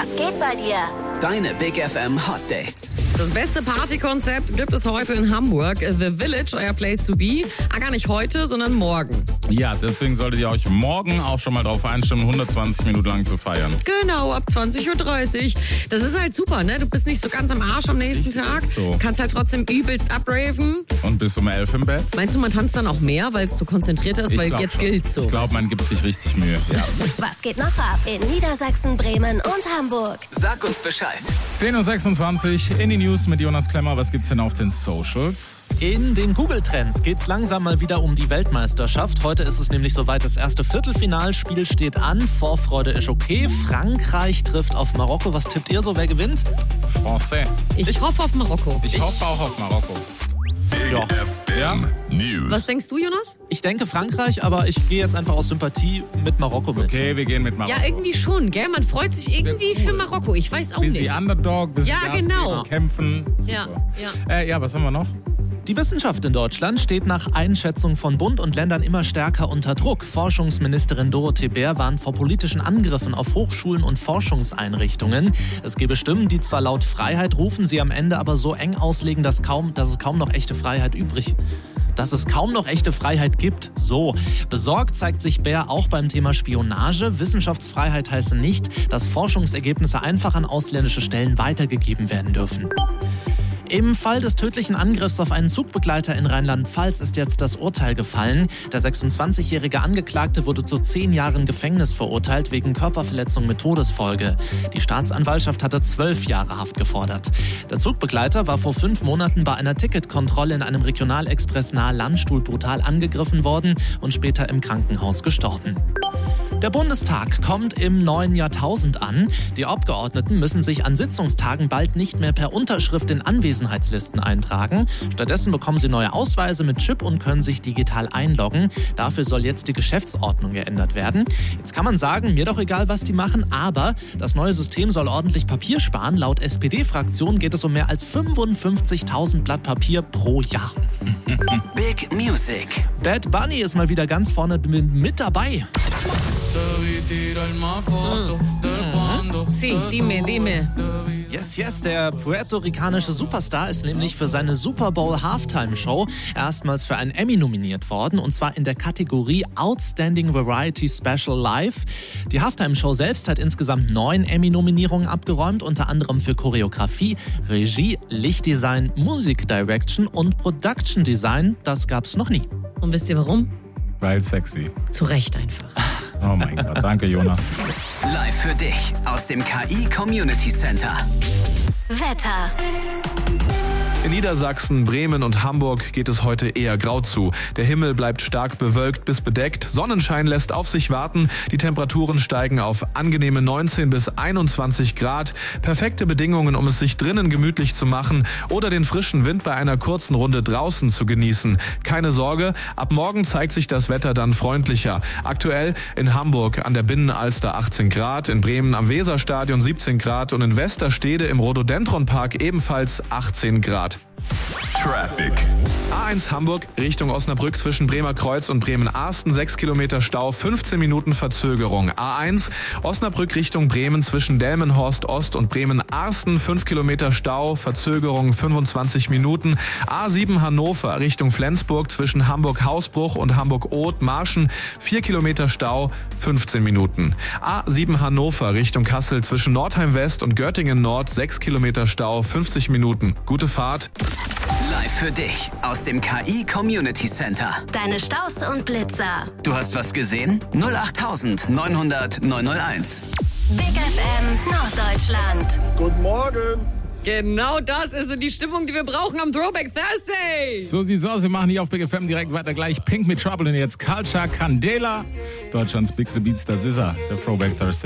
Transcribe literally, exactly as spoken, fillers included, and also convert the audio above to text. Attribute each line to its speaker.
Speaker 1: Was geht bei dir?
Speaker 2: Deine Big F M Hot Dates.
Speaker 3: Das beste Partykonzept gibt es heute in Hamburg. The Village, euer Place to be. Ah, gar nicht heute, sondern morgen.
Speaker 4: Ja, deswegen solltet ihr euch morgen auch schon mal drauf einstimmen, hundertzwanzig Minuten lang zu feiern.
Speaker 3: Genau, ab zwanzig Uhr dreißig. Das ist halt super, ne? Du bist nicht so ganz am Arsch am nächsten
Speaker 4: Richtig
Speaker 3: Tag.
Speaker 4: so.
Speaker 3: Kannst halt trotzdem übelst abraven.
Speaker 4: Und bis um elf im Bett?
Speaker 3: Meinst du, man tanzt dann auch mehr, weil es so konzentrierter ist,
Speaker 4: Ich
Speaker 3: weil
Speaker 4: glaub
Speaker 3: jetzt
Speaker 4: schon.
Speaker 3: gilt so?
Speaker 4: Ich glaube, man gibt sich richtig Mühe. Ja.
Speaker 1: Was geht noch ab in Niedersachsen, Bremen und Hamburg?
Speaker 2: Sag uns Bescheid.
Speaker 4: zehn Uhr sechsundzwanzig in die News mit Jonas Klemmer. Was gibt's denn auf den Socials?
Speaker 5: In den Google-Trends geht's langsam mal wieder um die Weltmeisterschaft. Heute ist es nämlich soweit, das erste Viertelfinalspiel steht an. Vorfreude ist okay. Frankreich trifft auf Marokko. Was tippt ihr so? Wer gewinnt?
Speaker 4: Français.
Speaker 3: Ich, ich hoffe auf Marokko.
Speaker 4: Ich, ich hoffe auch auf Marokko.
Speaker 5: Ja.
Speaker 4: Ja?
Speaker 3: Was denkst du, Jonas?
Speaker 5: Ich denke Frankreich, aber ich gehe jetzt einfach aus Sympathie mit Marokko mit.
Speaker 4: Okay, wir gehen mit Marokko.
Speaker 3: Ja, irgendwie schon, gell? Man freut sich irgendwie für Marokko. Ich weiß auch
Speaker 4: Bis
Speaker 3: nicht.
Speaker 4: die Underdog, bis
Speaker 3: Ja,
Speaker 4: die Gas
Speaker 3: genau.
Speaker 4: geben, kämpfen. Super.
Speaker 3: Ja, ja.
Speaker 4: Äh, ja, was haben wir noch?
Speaker 5: Die Wissenschaft in Deutschland steht nach Einschätzung von Bund und Ländern immer stärker unter Druck. Forschungsministerin Dorothee Bär warnt vor politischen Angriffen auf Hochschulen und Forschungseinrichtungen. Es gebe Stimmen, die zwar laut Freiheit rufen, sie am Ende aber so eng auslegen, dass, kaum, dass es kaum noch echte Freiheit übrig dass es kaum noch echte Freiheit gibt. So, besorgt zeigt sich Bär auch beim Thema Spionage. Wissenschaftsfreiheit heißt nicht, dass Forschungsergebnisse einfach an ausländische Stellen weitergegeben werden dürfen. Im Fall des tödlichen Angriffs auf einen Zugbegleiter in Rheinland-Pfalz ist jetzt das Urteil gefallen. Der sechsundzwanzigjährige Angeklagte wurde zu zehn Jahren Gefängnis verurteilt wegen Körperverletzung mit Todesfolge. Die Staatsanwaltschaft hatte zwölf Jahre Haft gefordert. Der Zugbegleiter war vor fünf Monaten bei einer Ticketkontrolle in einem Regionalexpress nahe Landstuhl brutal angegriffen worden und später im Krankenhaus gestorben. Der Bundestag kommt im neuen Jahrtausend an. Die Abgeordneten müssen sich an Sitzungstagen bald nicht mehr per Unterschrift in Anwesenheitslisten eintragen. Stattdessen bekommen sie neue Ausweise mit Chip und können sich digital einloggen. Dafür soll jetzt die Geschäftsordnung geändert werden. Jetzt kann man sagen, mir doch egal, was die machen, aber das neue System soll ordentlich Papier sparen. Laut S P D-Fraktion geht es um mehr als fünfundfünfzigtausend Blatt Papier pro Jahr.
Speaker 2: Big Music.
Speaker 5: Bad Bunny ist mal wieder ganz vorne mit dabei.
Speaker 3: Sí, dime, dime.
Speaker 5: Yes, yes, der puerto-ricanische Superstar ist nämlich für seine Super Bowl Halftime Show erstmals für einen Emmy nominiert worden, und zwar in der Kategorie Outstanding Variety Special Live. Die Halftime Show selbst hat insgesamt neun Emmy-Nominierungen abgeräumt, unter anderem für Choreografie, Regie, Lichtdesign, Music Direction und Production Design. Das gab's noch nie.
Speaker 3: Und wisst ihr warum?
Speaker 4: Weil sexy.
Speaker 3: Zu Recht einfach.
Speaker 4: Oh mein Gott, danke Jonas.
Speaker 2: Live für dich aus dem K I Community Center.
Speaker 1: Wetter.
Speaker 6: In Niedersachsen, Bremen und Hamburg geht es heute eher grau zu. Der Himmel bleibt stark bewölkt bis bedeckt. Sonnenschein lässt auf sich warten. Die Temperaturen steigen auf angenehme neunzehn bis einundzwanzig Grad. Perfekte Bedingungen, um es sich drinnen gemütlich zu machen oder den frischen Wind bei einer kurzen Runde draußen zu genießen. Keine Sorge, ab morgen zeigt sich das Wetter dann freundlicher. Aktuell in Hamburg an der Binnenalster achtzehn Grad, in Bremen am Weserstadion siebzehn Grad und in Westerstede im Rhododendronpark ebenfalls achtzehn Grad.
Speaker 7: Traffic.
Speaker 6: A eins Hamburg Richtung Osnabrück zwischen Bremer Kreuz und Bremen-Arsten sechs Kilometer Stau, fünfzehn Minuten Verzögerung. A eins Osnabrück Richtung Bremen zwischen Delmenhorst Ost und Bremen-Arsten fünf Kilometer Stau, Verzögerung fünfundzwanzig Minuten. A sieben Hannover Richtung Flensburg zwischen Hamburg-Hausbruch und Hamburg-Oth-Marschen vier Kilometer Stau, fünfzehn Minuten. A sieben Hannover Richtung Kassel zwischen Nordheim West und Göttingen Nord sechs Kilometer Stau, fünfzig Minuten. Gute Fahrt.
Speaker 2: Live für dich aus dem K I Community Center.
Speaker 1: Deine Staus und Blitzer.
Speaker 2: Du hast was gesehen? null acht neun hundert neun null eins.
Speaker 1: Big F M Norddeutschland.
Speaker 8: Guten Morgen.
Speaker 3: Genau das ist so die Stimmung, die wir brauchen am Throwback Thursday.
Speaker 4: So sieht's aus. Wir machen hier auf Big F M direkt weiter gleich. Pink mit Trouble und jetzt Culture Candela. Deutschlands Big The Beats, das ist er. Der Throwback Thursday.